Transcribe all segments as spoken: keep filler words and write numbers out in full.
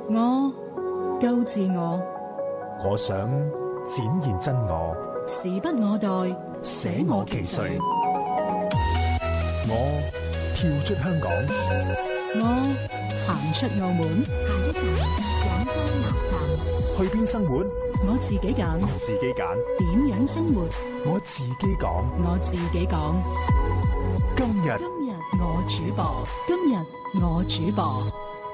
我夠自我， 我想展現真我， 時不我待，捨我其誰。 我跳出香港， 我行出澳門。 下一站廣州南站， 去邊生活？ 我自己揀， 自己揀。 點樣生活？ 我自己講。 我自己講。 今日今日我主播，今日我主播。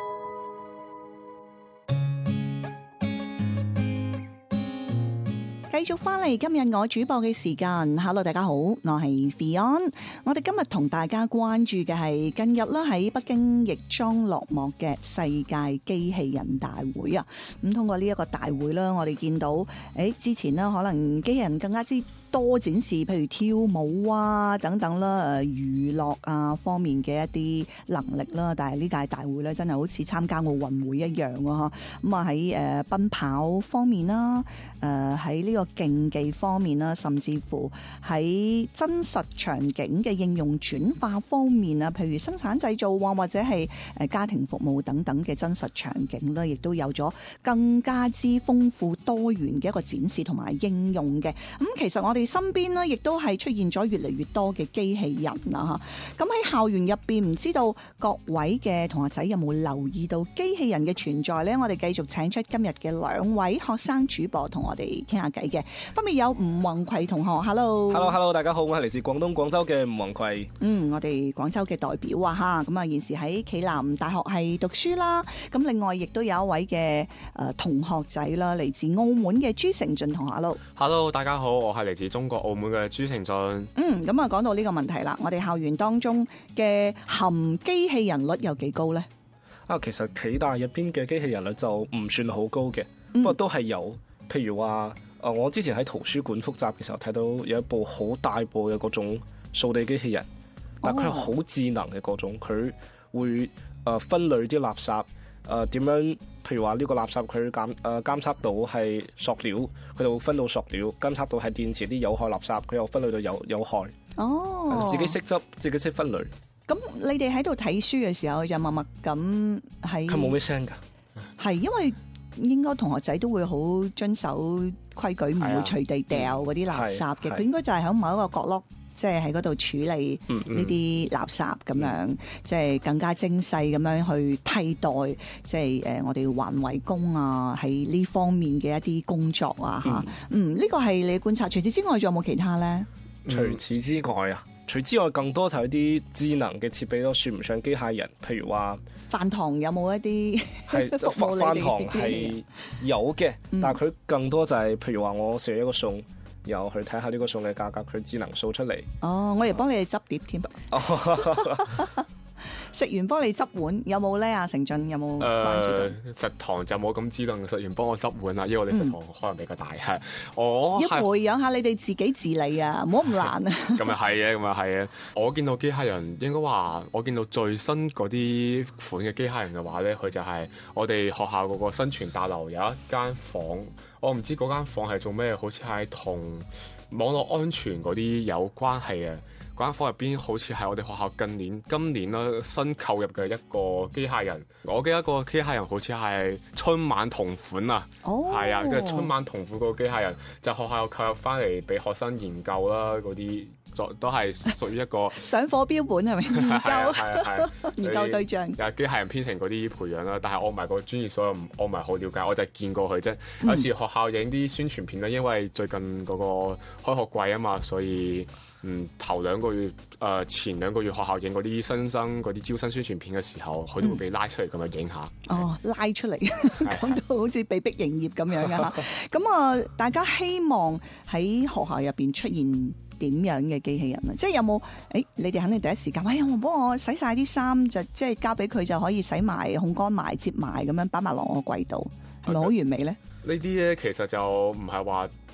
繼續翻嚟今日我主播嘅時間 ，Hello 大家好，我係 Fion。我哋今日同大家關注嘅係近日啦喺北京亦莊落幕嘅世界機器人大會啊。咁通過呢一個大會啦，我哋見到誒之前啦，可能機器人更加之多展示，譬如跳舞啊等等啦，誒娛樂啊方面嘅一啲能力啦。但係呢屆大會咧，真係好似參加奧運會一樣啊！咁啊喺誒奔跑方面啦，誒喺呢個競技方面啦，甚至乎喺真實場景嘅應用轉化方面啊，譬如生產製造啊，或者係誒家庭服務等等嘅真實場景咧，亦都有咗更加之豐富多元嘅一個展示同埋應用嘅。咁其實我哋身邊咧，亦都係出現咗越嚟越多嘅機器人啦嚇。咁喺校園入邊，唔知道各位嘅同學仔有冇留意到機器人嘅存在呢？我哋繼續請出今日嘅兩位學生主播同我哋傾下偈嘅，分別有吳宏葵同學 ，Hello，Hello，Hello， 大家好，我係嚟自廣東廣州嘅吳宏葵。 嗯，我哋廣州嘅代表啊嚇，咁啊現時喺暨南大學係讀書啦。咁另外亦都有一位嘅誒同學仔啦，嚟自澳門嘅朱成俊同學 ，Hello，Hello， 大家好，我係嚟自中國澳門嘅朱成俊。 嗯，咁啊講到呢個問題啦，我哋校園當中嘅含機器人率有幾高呢？ 啊，其實暨大入邊嘅機器人率就唔算好高嘅，嗯、不過都係有。譬如話，誒，我之前喺圖書館複習嘅時候睇到有一部好大部嘅嗰種掃地機器人，但佢係好智能嘅嗰種，佢會誒分類啲垃圾，誒點樣？譬如話呢個垃圾佢監誒監測到係塑料，佢就會分到塑料；監測到係電池啲有害垃圾，佢又分類到有有害。哦，自己識執，自己識分類。 咁你哋喺度睇書嘅時候，就默默咁喺佢冇咩聲㗎， 係因為應該同學仔都會好遵守規矩，唔會隨地掉嗰啲垃圾嘅。佢、嗯、應該就係喺某一個角落，即係喺嗰度處理呢啲垃圾咁樣，即、嗯、係、嗯、更加精細咁樣去替代，即係誒我哋環衛工啊喺呢方面嘅一啲工作啊嚇。嗯，呢個係你觀察。除此之外，仲有冇其他咧？ 除此之外啊，除之外更多就係啲智能嘅設備都算唔上機械人。譬如話飯堂有冇一啲係飯堂係有嘅，嗯、但係佢更多就係、是、譬如話我食咗一個餸，又去睇下呢個餸嘅價格，佢智能掃出嚟。 哦，我亦幫你哋執碟添。食完幫你執碗有冇咧？阿成俊有冇關注到？ 誒、呃，食堂就冇咁智能，食完幫我執碗啦，因為我哋食堂可能比較大。係、嗯，我要培養下你哋自己自理啊，唔好咁懶啊。 咁又係嘅，咁又係嘅。我見到機械人，應該話我見到最新嗰啲款嘅機械人嘅話咧，佢就係我哋學校嗰個新傳大樓有一間房，我唔知嗰間房係做咩，好似係同網絡安全嗰啲有關係嘅。嗰間房入邊好似係我哋學校近年今年啦新購入嘅一個機械人，我記得一個機械人好似係春晚同款啊，係、oh. 啊，即係春晚同款嗰個機械人，就學校購入翻嚟俾學生研究啦，嗰啲都係屬於一個上課標本係咪？研究係啊係啊， 研究對象有機械人編程嗰啲培養啦，但係我唔係個專業，所以我唔係好了解，我就係見過佢啫。有時學校影啲宣傳片啦，因為最近嗰個開學季啊嘛，所以。嗯，頭兩個月誒、呃，前兩個月學校影嗰啲新生嗰啲招生宣傳片嘅時候，佢、嗯、都會被拉出嚟咁樣影下。哦， 拉出嚟，講到好似被逼營業咁樣噶。咁啊，大家希望喺學校入邊出現點樣嘅機器人啊？即係有冇？誒、欸，你哋肯定第一時間，哎呀，我幫我洗晒啲衫，就即係交俾佢就可以洗埋、烘乾埋、摺埋咁樣擺埋落我櫃度，係咪好完美咧？ 呢啲咧其實就唔係話特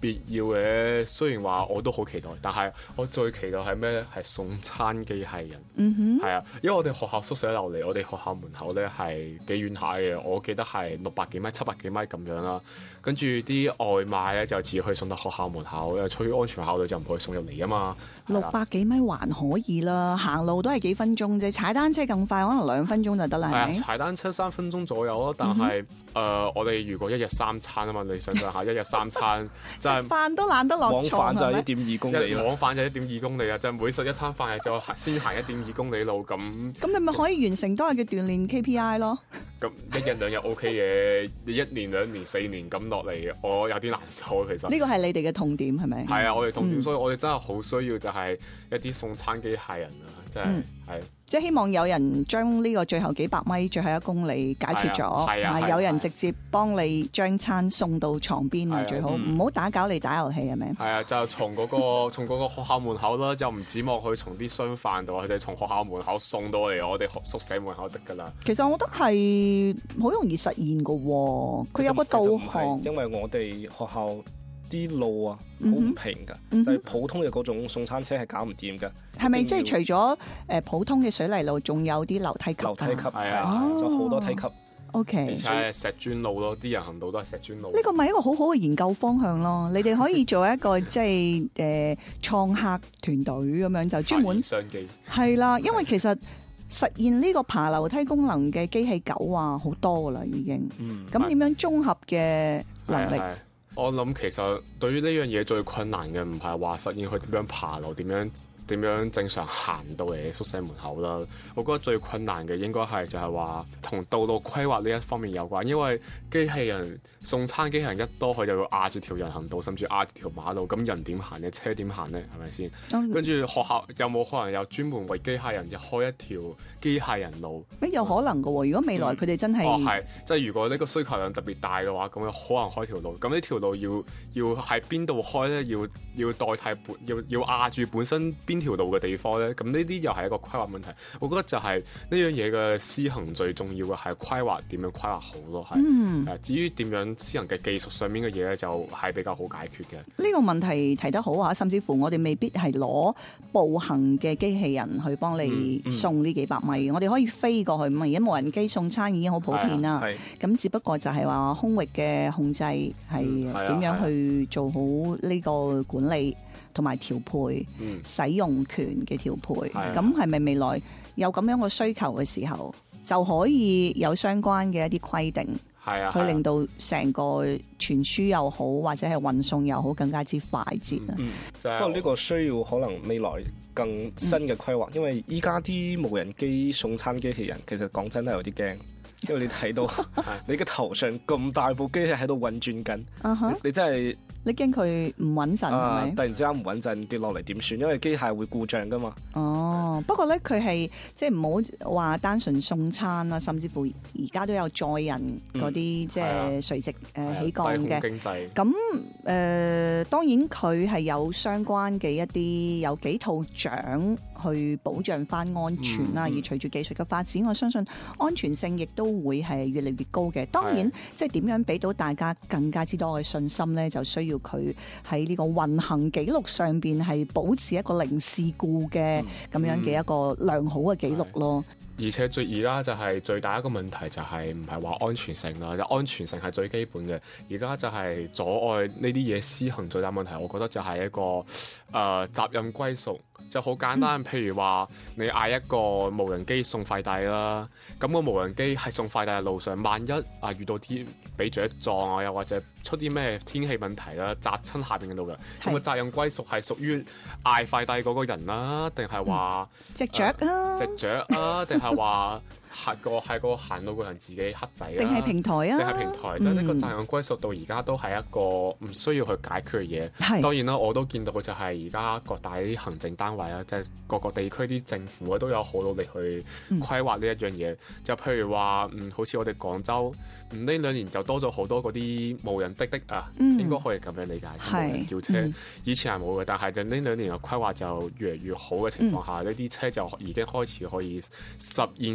必要嘅，雖然話我都好期待，但係我最期待係咩咧？係送餐機械人。 嗯哼， 係啊，因為我哋學校宿舍樓離我哋學校門口咧係幾遠下嘅，我記得係六百幾米、七百幾米咁樣啦。跟住啲外賣咧就只可以送到學校門口，因為出於安全考慮就唔可以送入嚟啊嘛。 六百幾米還可以啦，行路都係幾分鐘啫，踩單車更快，可能兩分鐘就得啦，係咪？ 踩單車三分鐘左右咯，但係誒、嗯呃，我哋如果一日三餐啊嘛，你想象下，一日三餐即係飯都懶得落床， 往返就係一點二公里啦， 往返就一點二公里啊，即係每食一餐飯就先行一點二公里路咁。 咁你咪可以完成多日嘅鍛鍊 K P I 咯？ 咁一日兩日 O K 嘅，你一年兩年四年咁落嚟，我有啲難受其實。呢個係你哋嘅痛點係咪？ 係啊，我哋痛點， 嗯、 所以我哋真係好需要就係一啲送餐機械人啊，真係係。 嗯即係希望有人將呢個最後幾百米、最後一公里解決咗， 係啊， 有人直接幫你將餐送到床邊啊，最好唔好打攪你打遊戲係咪？ 係啊，就從嗰個從嗰個學校門口啦，就唔指望佢從啲商販度，就係從學校門口送到嚟我哋宿舍門口得㗎啦。 其實我覺得係好容易實現㗎喎，佢有個導航， 因為我哋學校啲路啊好唔平㗎，嗯、就係普通嘅嗰種送餐車係搞唔掂㗎。 係咪即係除咗誒普通嘅水泥路，仲有啲樓梯級？ 樓梯級係啊， 哦、 就好多梯級。 O K， 而且係石磚路咯，啲人行道都係石磚路。 呢個咪一個好好嘅研究方向咯。你哋可以做一個即係誒創客團隊咁樣，就專門商機係啦。因為其實實現呢個爬樓梯功能嘅機器狗啊，好多噶啦已經。咁點、嗯、樣綜合嘅能力？ 我諗其實對於呢樣嘢最困難嘅唔係話實現佢點樣爬樓，點樣點樣正常行到嚟宿舍門口啦。我覺得最困難嘅應該係就係話同道路規劃呢一方面有關，因為機器人送餐機器人一多，佢就要壓住條人行道，甚至壓住條馬路，咁人點行呢？車點行呢？係咪先？嗯、跟住學校有冇可能有專門為機械人就開一條機械人路？ 誒有可能㗎喎，如果未來佢哋真係、 嗯、哦係，即係如果呢個需求量特別大嘅話，咁樣可能開條路。咁呢條路要要喺邊度開呢？要要代替本要要壓住本身邊條路嘅地方呢？咁呢啲又係一個規劃問題。我覺得就係呢樣嘢嘅施行最重要嘅係規劃點樣規劃好咯。係、嗯，至於點樣施行嘅技術上面嘅嘢咧，就係比較好解決嘅。呢個問題提得好啊！甚至乎我哋未必係攞步行嘅機器人去幫你送呢幾百米，嗯嗯、我哋可以飛過去。咁而家無人機送餐已經好普遍啦。咁只不過就係話空域嘅控制係點樣去做好呢個管理同埋調配、嗯、使用權嘅調配。咁係咪未來有咁樣嘅需求嘅時候，就可以有相關嘅一啲規定？係啊，去令到成個傳輸又好，或者係運送又好，更加之快捷啊！ 嗯嗯、不過呢個需要可能未來更新嘅規劃，嗯、因為依家啲無人機送餐機器人，其實講真係有啲驚。因為你睇到你嘅頭上咁大部機器喺度運轉緊，uh-huh. 你真係你驚佢唔穩陣係咪？ 突然之間唔穩陣跌落嚟點算？因為機械會故障噶嘛。 哦，不過咧佢係即係唔好話單純送餐啦，甚至乎而家都有載人嗰啲、嗯、即係垂直誒、呃、起降嘅。經濟咁誒、呃，當然佢係有相關嘅一啲有幾套獎去保障翻安全啦。嗯嗯、而隨住技術嘅發展，我相信安全性亦都會係越嚟越高嘅。當然，即係點樣俾到大家更加之多嘅信心咧，就需要佢喺呢個運行記錄上邊係保持一個零事故嘅咁樣嘅一個良好嘅記錄咯。 而且最而家就係最大一個問題就係唔係話安全性啦，就安全性係最基本嘅。而家就係阻礙呢啲嘢施行最大問題，我覺得就係一個誒、呃、責任歸屬。就好簡單，譬如話你嗌一個無人機送快遞啦，咁個無人機喺送快遞嘅路上，萬一啊遇到啲俾著一撞啊，又或者出啲咩天氣問題啦，砸親下邊嘅路人，咁個責任歸屬係屬於嗌快遞嗰個人啦，定係話隻雀啊， 隻雀啊，定係話係個係個行路個人自己黑仔啊， 定係平台啊， 定係平台，即係呢個責任歸屬到而家都係一個唔需要去解決嘅嘢。係當然啦，我都見到就係而家各大啲行政單位啊，即係各個地區啲政府啊，都有好努力去規劃呢一樣嘢。嗯、就譬如話，嗯，好似我哋廣州，嗯呢兩年就多咗好多嗰啲無人滴滴啊，嗯、應該可以咁樣理解，無人叫車。嗯、以前係冇嘅，但係就呢兩年嘅規劃就越嚟越好嘅情況下，呢啲、嗯、車就已經開始可以實現性嘅開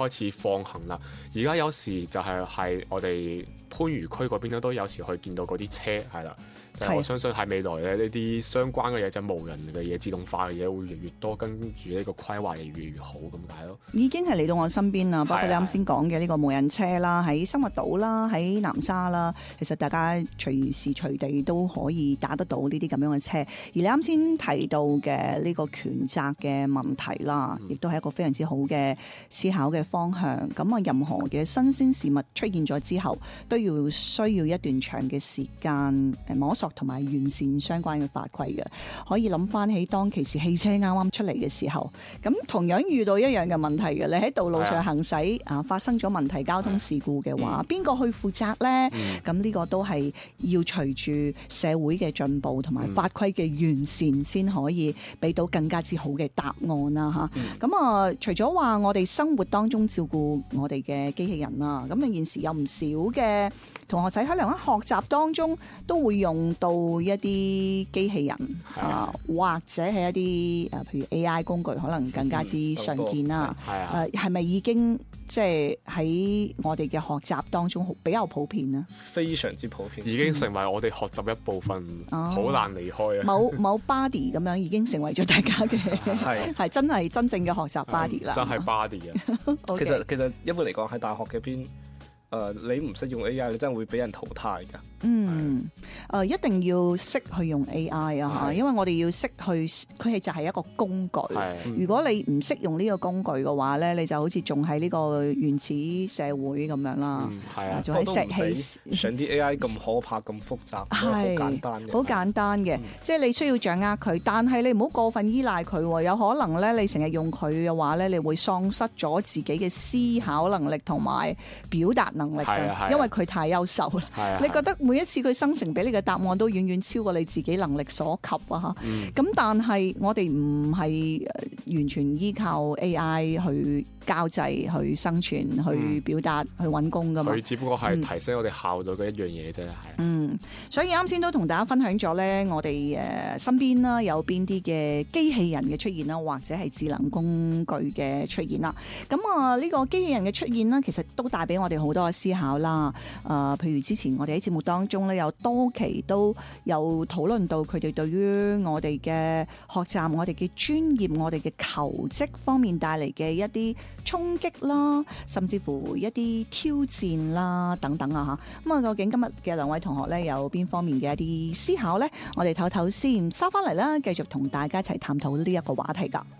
開始放行啦。而家有時就係係我哋番禺區嗰邊咧，都有時去見到嗰啲車係啦。就係我相信喺未來咧，呢啲相關嘅嘢，就係無人嘅嘢、自動化嘅嘢會越嚟越多，跟住呢個規劃亦越嚟越好咁解咯。 已經係嚟到我身邊啦，包括你啱先講嘅呢個無人車啦，喺生物島啦，喺南沙啦，其實大家隨時隨地都可以打得到呢啲咁樣嘅車。而你啱先提到嘅呢個權責嘅問題啦，亦都係一個非常之好嘅思考嘅方向。咁啊，任何嘅新鮮事物出現咗之後，都要需要一段長嘅時間誒摸索同埋完善相關嘅法規嘅。可以諗翻起當其時汽車啱啱出嚟嘅時候，咁同樣遇到一樣嘅問題嘅，你喺道路上行駛啊，發生咗問題交通事故嘅話，邊個去負責呢？咁呢個都係要隨住社會嘅進步同埋法規嘅完善，先可以俾到更加之好嘅答案啦嚇。咁啊，除咗話我哋生活當中照顧我哋嘅機器人啦，咁啊現時有唔少嘅同學仔可能喺學習當中都會用到一啲機器人啊，或者係一啲誒，譬如 A I 工具，可能更加之常見啦。誒係咪已經即係喺我哋嘅學習當中比較普遍呢？ 非常之普遍， 已經成為我哋學習一部分，好、嗯、難離開啊！ 某某 body 咁樣已經成為咗大家嘅係係真係真正嘅學習 body 啦、嗯， 真係 body 啊！ okay. 其實其實一般嚟講喺大學嘅邊。誒、呃，你唔識用 A I， 你真係會俾人淘汰㗎。嗯，誒、 呃，一定要識去用 A I 啊，因為我哋要識去，佢係就係一個工具。如果你唔識用呢個工具嘅話咧，你就好似仲喺呢個原始社會咁樣啦。係、嗯、啊，仲喺石器上啲 A I 咁可怕、咁複雜，好簡單嘅。好簡單嘅， 即係你需要掌握佢，但係你唔好過分依賴佢。有可能咧，你成日用佢嘅話咧，你會喪失咗自己嘅思考能力同埋表達能力嘅，因為佢太優秀啦。係啊，你覺得每一次佢生成俾你嘅答案都遠遠超過你自己能力所及啊！嚇、嗯，咁但係我哋唔係完全依靠 A I 去交際、去生存、去表達、嗯、去揾工噶嘛。 佢只不過係提升我哋效率嘅一樣嘢啫，係。 嗯，所以啱先都同大家分享咗咧，我哋誒身邊啦有邊啲嘅機器人嘅出現啦，或者係智能工具嘅出現啦。咁啊，呢個機器人嘅出現啦，其實都帶俾我哋好多嘅思考啦。誒、呃，譬如之前我哋喺節目當中咧，有多期都有討論到佢哋對於我哋嘅學習、我哋嘅專業、我哋嘅求職方面帶嚟嘅一啲衝擊啦，甚至乎一啲挑戰啦等等啊嚇。咁啊，究竟今日嘅兩位同學咧有邊方面嘅一啲思考咧？我哋唞唞先，收翻嚟啦，繼續同大家一齊探討呢一個話題㗎。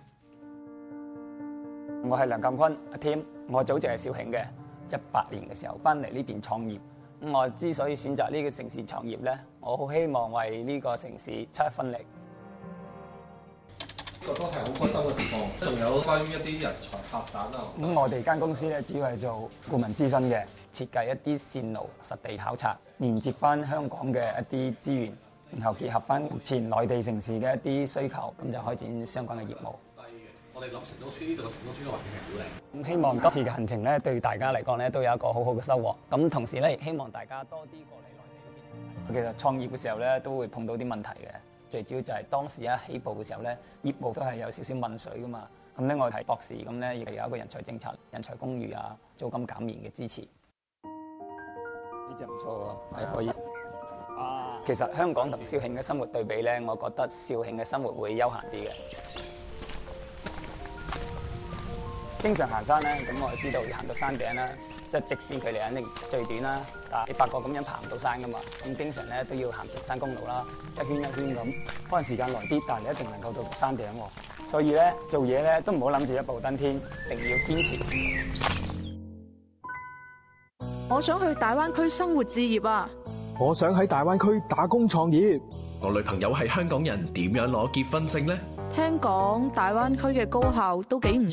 我係梁鑑坤阿 Tim， 我祖籍係肇慶嘅，一八年嘅時候翻嚟呢邊創業。咁我之所以選擇呢個城市創業咧，我好希望為呢個城市出一分力。 呢個都係好開心嘅情況。仲有關於一啲人才發展啊。 咁我哋間公司咧主要係做顧問諮詢嘅，設計一啲線路實地考察，連接翻香港嘅一啲資源，然後結合翻目前內地城市嘅一啲需求，咁就開展相關嘅業務。 我哋諗成都村呢度嘅成都村嘅環境係好靚。 咁希望今次嘅行程咧，對大家嚟講咧都有一個好好嘅收穫。咁同時咧，亦希望大家多啲過嚟內地嗰邊。其實創業嘅時候咧，都會碰到啲問題嘅。最主要就係當時一起步嘅時候咧，業務都係有少少問水噶嘛。咁咧，我係博士，咁咧亦係有一個人才政策、人才公寓啊、租金減免嘅支持。呢隻唔錯喎，係可以。啊，其實香港同肇慶嘅生活對比咧，我覺得肇慶嘅生活會悠閒啲嘅。經常行山咧，咁我就知道要行到山頂啦，即係直線距離肯定最短啦。但係你發覺咁樣爬唔到山噶嘛，咁經常咧都要行平山公路啦，一圈一圈咁，可能時間耐啲，但係你一定能夠到山頂喎。所以咧做嘢咧都唔好諗住一步登天，一定要堅持。 我想去大灣區生活置業啊！ 我想喺大灣區打工創業。 我女朋友係香港人，點樣攞結婚證呢？ 聽講大灣區嘅高校都幾唔